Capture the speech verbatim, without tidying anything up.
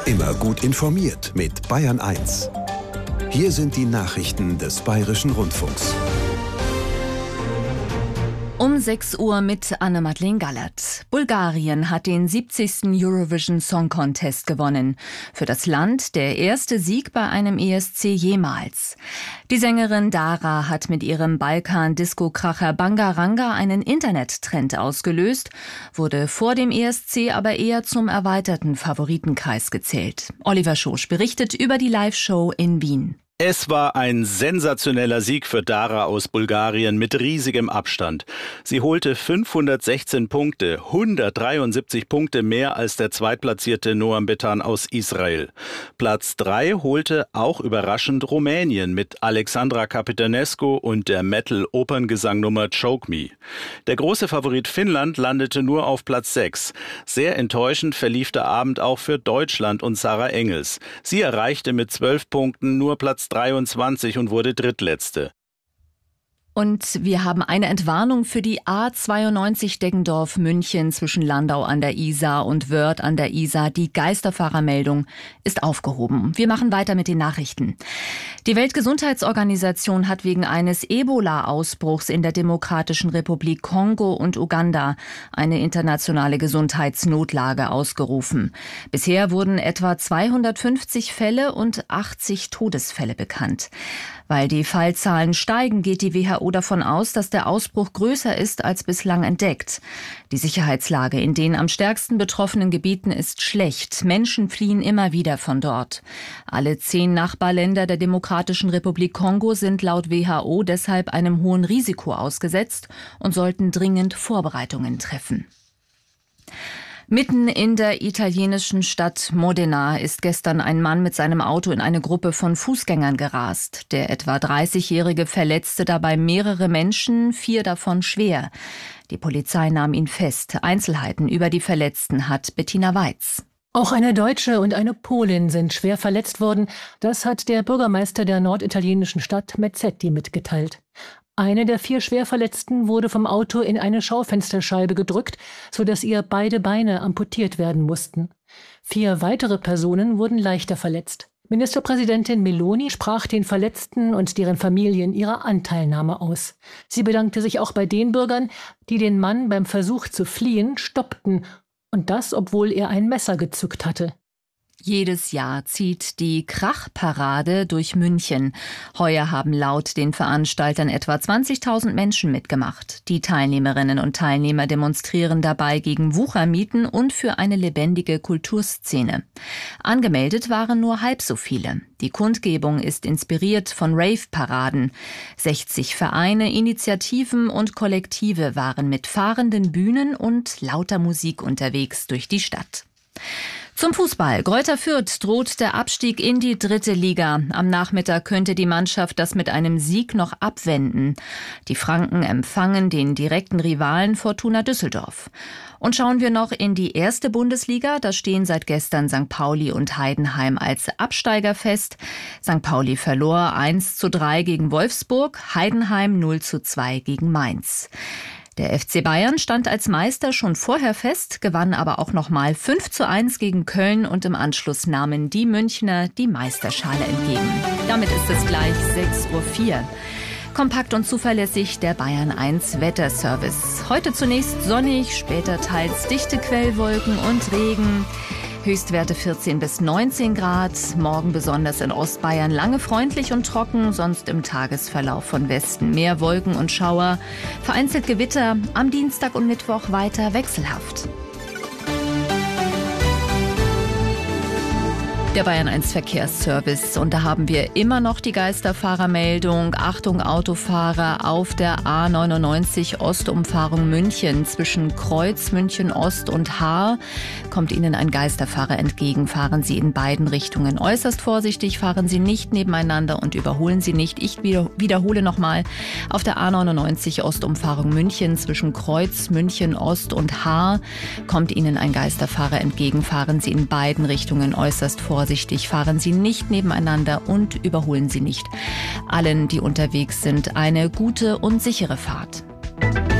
Immer gut informiert mit Bayern eins. Hier sind die Nachrichten des Bayerischen Rundfunks. Um sechs Uhr mit Anne-Madeleine Gallert. Bulgarien hat den siebzigsten Eurovision Song Contest gewonnen. Für das Land der erste Sieg bei einem E S C jemals. Die Sängerin Dara hat mit ihrem Balkan-Disco-Kracher Bangaranga einen Internettrend ausgelöst, wurde vor dem E S C aber eher zum erweiterten Favoritenkreis gezählt. Oliver Schosch berichtet über die Live-Show in Wien. Es war ein sensationeller Sieg für Dara aus Bulgarien mit riesigem Abstand. Sie holte fünfhundertsechzehn Punkte, hundertdreiundsiebzig Punkte mehr als der zweitplatzierte Noam Betan aus Israel. Platz drei holte auch überraschend Rumänien mit Alexandra Capitanescu und der Metal-Operngesangnummer Choke Me. Der große Favorit Finnland landete nur auf Platz sechs. Sehr enttäuschend verlief der Abend auch für Deutschland und Sarah Engels. Sie erreichte mit zwölf Punkten nur Platz dreiundzwanzig und wurde drittletzte. Und wir haben eine Entwarnung für die A zweiundneunzig Deggendorf-München zwischen Landau an der Isar und Wörth an der Isar. Die Geisterfahrermeldung ist aufgehoben. Wir machen weiter mit den Nachrichten. Die Weltgesundheitsorganisation hat wegen eines Ebola-Ausbruchs in der Demokratischen Republik Kongo und Uganda eine internationale Gesundheitsnotlage ausgerufen. Bisher wurden etwa zweihundertfünfzig Fälle und achtzig Todesfälle bekannt. Weil die Fallzahlen steigen, geht die W H O davon aus, dass der Ausbruch größer ist als bislang entdeckt. Die Sicherheitslage in den am stärksten betroffenen Gebieten ist schlecht. Menschen fliehen immer wieder von dort. Alle zehn Nachbarländer der Demokratischen Republik Kongo sind laut W H O deshalb einem hohen Risiko ausgesetzt und sollten dringend Vorbereitungen treffen. Mitten in der italienischen Stadt Modena ist gestern ein Mann mit seinem Auto in eine Gruppe von Fußgängern gerast. Der etwa dreißigjährige verletzte dabei mehrere Menschen, vier davon schwer. Die Polizei nahm ihn fest. Einzelheiten über die Verletzten hat Bettina Weiz. Auch eine Deutsche und eine Polin sind schwer verletzt worden. Das hat der Bürgermeister der norditalienischen Stadt Mezzetti mitgeteilt. Eine der vier Schwerverletzten wurde vom Auto in eine Schaufensterscheibe gedrückt, sodass ihr beide Beine amputiert werden mussten. Vier weitere Personen wurden leichter verletzt. Ministerpräsidentin Meloni sprach den Verletzten und deren Familien ihre Anteilnahme aus. Sie bedankte sich auch bei den Bürgern, die den Mann beim Versuch zu fliehen stoppten, und das, obwohl er ein Messer gezückt hatte. Jedes Jahr zieht die Krachparade durch München. Heuer haben laut den Veranstaltern etwa zwanzigtausend Menschen mitgemacht. Die Teilnehmerinnen und Teilnehmer demonstrieren dabei gegen Wuchermieten und für eine lebendige Kulturszene. Angemeldet waren nur halb so viele. Die Kundgebung ist inspiriert von Rave-Paraden. sechzig Vereine, Initiativen und Kollektive waren mit fahrenden Bühnen und lauter Musik unterwegs durch die Stadt. Zum Fußball. Greuther Fürth droht der Abstieg in die dritte Liga. Am Nachmittag könnte die Mannschaft das mit einem Sieg noch abwenden. Die Franken empfangen den direkten Rivalen Fortuna Düsseldorf. Und schauen wir noch in die erste Bundesliga. Da stehen seit gestern Sankt Pauli und Heidenheim als Absteiger fest. Sankt Pauli verlor eins zu drei gegen Wolfsburg, Heidenheim null zu zwei gegen Mainz. Der F C Bayern stand als Meister schon vorher fest, gewann aber auch nochmal fünf zu eins gegen Köln und im Anschluss nahmen die Münchner die Meisterschale entgegen. Damit ist es gleich sechs Uhr vier. Kompakt und zuverlässig der Bayern eins Wetterservice. Heute zunächst sonnig, später teils dichte Quellwolken und Regen. Höchstwerte vierzehn bis neunzehn Grad. Morgen besonders in Ostbayern lange freundlich und trocken, sonst im Tagesverlauf von Westen mehr Wolken und Schauer. Vereinzelt Gewitter, am Dienstag und Mittwoch weiter wechselhaft. Der Bayern eins Verkehrsservice. Und da haben wir immer noch die Geisterfahrermeldung. Achtung Autofahrer auf der A neunundneunzig Ostumfahrung München. Zwischen Kreuz, München Ost und Haar kommt Ihnen ein Geisterfahrer entgegen. Fahren Sie in beiden Richtungen äußerst vorsichtig. Fahren Sie nicht nebeneinander und überholen Sie nicht. Ich wieder, wiederhole nochmal. Auf der A neunundneunzig Ostumfahrung München zwischen Kreuz, München Ost und Haar kommt Ihnen ein Geisterfahrer entgegen. Fahren Sie in beiden Richtungen äußerst vorsichtig. Vorsichtig, fahren Sie nicht nebeneinander und überholen Sie nicht. Allen, die unterwegs sind, eine gute und sichere Fahrt.